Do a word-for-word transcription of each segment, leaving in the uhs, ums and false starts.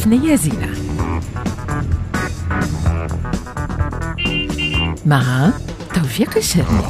ثنية زينة مع توفيق الشرني.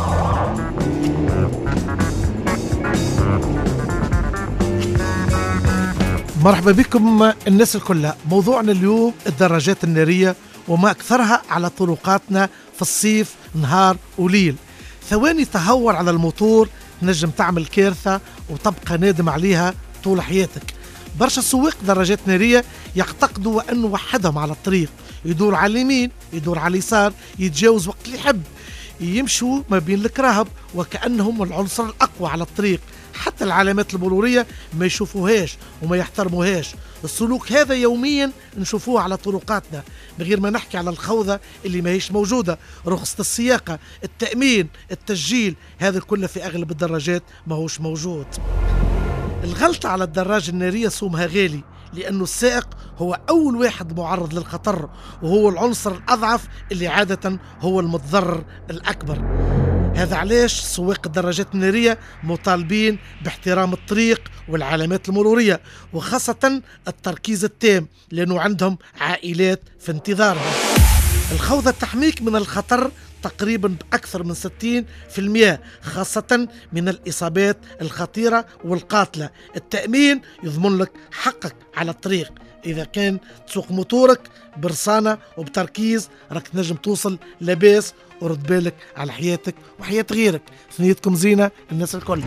مرحبا بكم الناس الكلها. موضوعنا اليوم الدراجات النارية وما أكثرها على طرقاتنا في الصيف نهار وليل. ثواني تهور على الموتور نجم تعمل كارثة وتبقى نادم عليها طول حياتك. برشا سواق دراجات نارية يعتقدوا أنه وحدهم على الطريق، يدور على اليمين يدور على اليسار، يتجاوز وقت اللي يحب، يمشوا ما بين الكراهب وكأنهم العنصر الأقوى على الطريق. حتى العلامات المرورية ما يشوفوهاش وما يحترموهاش. السلوك هذا يوميا نشوفوه على طرقاتنا، بغير ما نحكي على الخوذة اللي ما هيش موجودة، رخصة السياقة، التأمين، التسجيل، هذا كله في أغلب الدراجات ما هوش موجود. الغلطة على الدراجة النارية سومها غالي، لأنه السائق هو أول واحد معرض للخطر، وهو العنصر الأضعف اللي عادة هو المتضرر الأكبر. هذا علاش سواق الدراجات النارية مطالبين باحترام الطريق والعلامات المرورية، وخاصة التركيز التام، لأنه عندهم عائلات في انتظارهم. الخوذة تحميك من الخطر تقريبا بأكثر من ستين بالمئة، خاصة من الإصابات الخطيرة والقاتلة. التأمين يضمن لك حقك على الطريق. إذا كان تسوق موتورك برصانة وبتركيز راك تنجم توصل لباس، ورد بالك على حياتك وحياة غيرك. ثنيتكم زينة الناس الكل.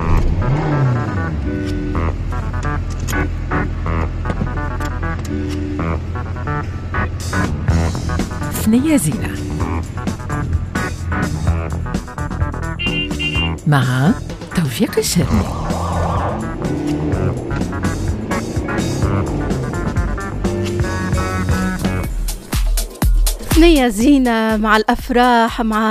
ثنية زينة مع توفيق الشرني. ثنية زينة مع الأفراح، مع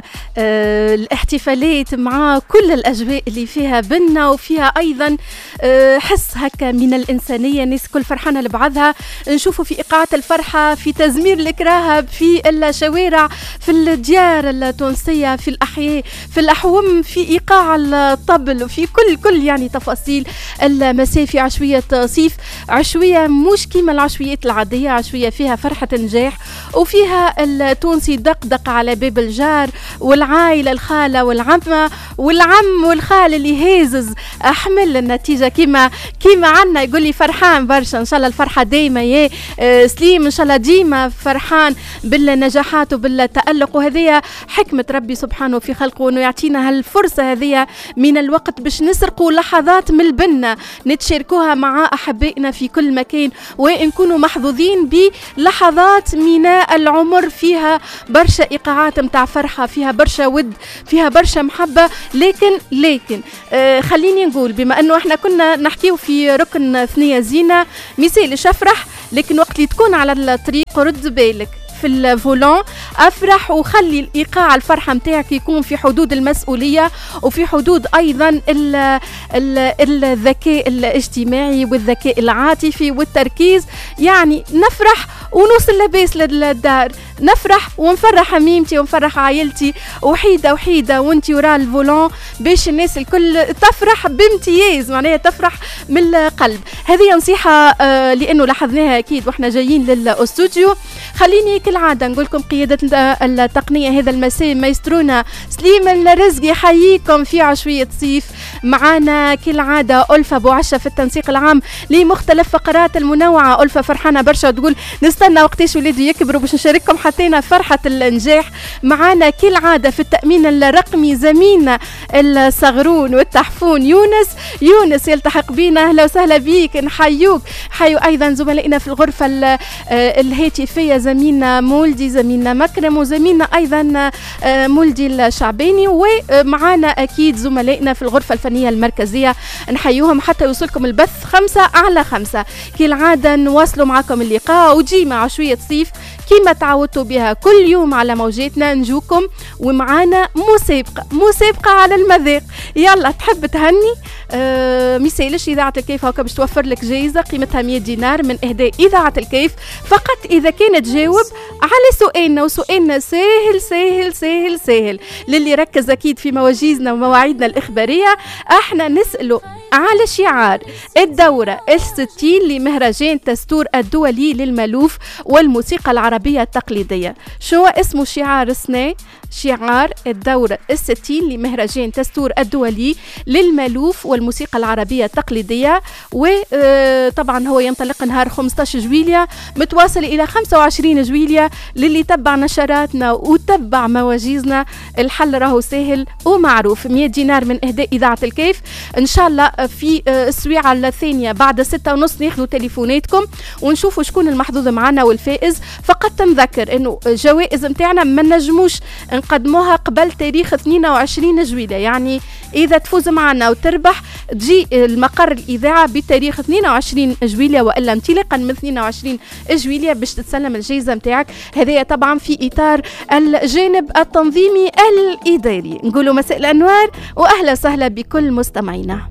آه الاحتفالات، مع كل الأجواء اللي فيها بنا، وفيها أيضا آه حس هكا من الإنسانية. الناس كل فرحانة لبعضها. نشوفوا في إيقاعة الفرحة، في تزمير الكراهب، في الشوارع، في الديار التونسية، في الأحياء، في الأحوم، في إيقاع الطبل، وفي كل كل يعني تفاصيل المساء في عشوية صيف. عشوية مش كيما العشويات العادية، عشوية فيها فرحة نجاح، وفيها التونسي دقدق على باب الجار، والعائلة الخالة والعمة والعم والخال اللي هازز أحمل النتيجة كيما كيما عنا. يقول لي فرحان برشا، إن شاء الله الفرحة دايما يا سليم، إن شاء الله ديما فرحان بالنجاحات وبالتألق. وهذه حكمة ربي سبحانه في خلقه، أنه يعطينا هالفرصة هذه من الوقت باش نسرقوا لحظات من البنة نتشاركوها مع أحبائنا في كل مكان، ونكونوا محظوظين بلحظات من العمر فيها برشا إيقاعات متاع فرحة، فيها برشا ود، فيها برشا محبة. لكن لكن آه خليني نقول، بما أنه احنا كنا نحكيو في ركن ثنية زينة، مثال افرح، لكن وقت اللي تكون على الطريق رد بالك في الفولون، افرح وخلي الايقاع الفرحه متاعك يكون في حدود المسؤوليه، وفي حدود ايضا ال ال الذكاء الاجتماعي والذكاء العاطفي والتركيز. يعني نفرح ونوصل لباس للدار، نفرح ونفرح حميمتي ونفرح عائلتي وحيده وحيده وانتي ورا الفولون، باش الناس الكل تفرح بامتياز، معناها تفرح من القلب. هذه نصيحه آه لانه لاحظناها اكيد واحنا جايين للاستوديو. خليني كالعاده نقول لكم قياده التقنيه هذا المساء مايسترونا سليم الرزق يحييكم في عشويه صيف. معانا كالعاده ألفة بوعشة في التنسيق العام لمختلف فقرات المنوعه. ألفة فرحانه برشا، تقول نستنى وقتاش ولادي يكبروا باش نشارككم حتىنا فرحه النجاح. معانا كالعاده في التامين الرقمي زميلنا الصغرون والتحفون يونس. يونس يلتحق بينا، اهلا وسهلا بيك، نحيوك. حيوا ايضا زملائنا في الغرفه الهاتفيه، زميلنا مولدي، زميلنا مكرم، وزميلنا ايضا مولدي الشعباني. ومعانا اكيد زملائنا في الغرفه الفنيه المركزيه، نحيوهم حتى يوصلكم البث خمسة على خمسة. كالعاده نواصلوا معكم اللقاء، وديما عشويه صيف كما تعودتوا بها كل يوم على موجاتنا نجوكم، ومعانا مسابقه مسابقه على المذاق. يلا تحب تهني آه ميسالش إذاعة الكيف هكا باش توفر لك جائزة قيمتها مية دينار من إهداء إذاعة الكيف فقط إذا كانت تجاوب على سؤالنا، وسؤالنا سهل سهل سهل سهل. للي ركز أكيد في مواجيزنا ومواعيدنا الإخبارية، احنا نسأله على شعار الدورة الستين لمهرجان تستور الدولي للمالوف والموسيقى العربية التقليدية. شو اسمه شعار السنة؟ شعار الدورة الستين لمهرجان تستور الدولي للمالوف والموسيقى العربية التقليدية، وطبعا هو ينطلق نهار خمسة عشر جويلية متواصل إلى خمسة وعشرين جويلية. للي تبع نشراتنا وتبع مواجيزنا الحل راهو سهل ومعروف، مية دينار من إهداء إذاعة الكيف. إن شاء الله في السويعة الثانية بعد ستة ونص ناخذوا تليفوناتكم ونشوفوا شكون المحظوظ معنا والفائز. فقط نذكر إنه جوائز متاعنا ما نجموش نقدموها قبل تاريخ اثنين وعشرين جويلية، يعني إذا تفوز معنا وتربح تجي المقر الإذاعة بتاريخ اثنين وعشرين جويلية، وإلا انطلاقا من اثنين وعشرين جويلية باش تتسلم الجائزة متاعك. هذه طبعا في إطار الجانب التنظيمي الإداري. نقولوا مساء الأنوار وأهلا وسهلا بكل مستمعينا.